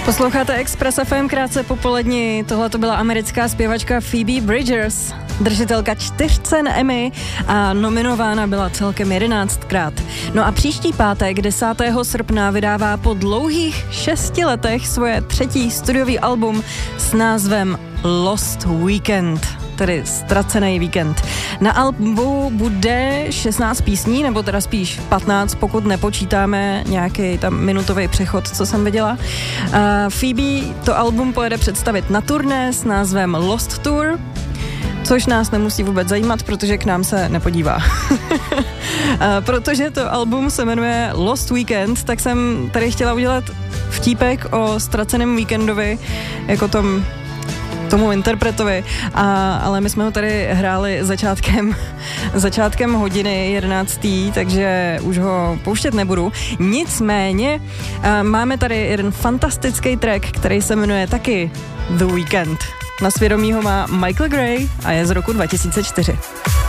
Posloucháte Express FM krátce po poledni. Tohle to byla americká zpěvačka Phoebe Bridgers, držitelka 4 cen Emmy a nominována byla celkem 11krát. No a příští pátek 10. srpna vydává po dlouhých 6 letech svoje 3. studiový album s názvem Lost Weekend, tedy Ztracený víkend. Na albu bude 16 písní, nebo teda spíš 15, pokud nepočítáme nějaký tam minutový přechod, co jsem viděla. Phoebe to album pojede představit na turné s názvem Lost Tour, což nás nemusí vůbec zajímat, protože k nám se nepodívá. Protože to album se jmenuje Lost Weekend, tak jsem tady chtěla udělat vtípek o ztraceném víkendovi, jako tomu interpretovi, ale my jsme ho tady hráli začátkem hodiny 11. takže už ho pouštět nebudu. Nicméně máme tady jeden fantastický track, který se jmenuje taky The Weekend. Na svědomí ho má Michael Gray a je z roku 2004.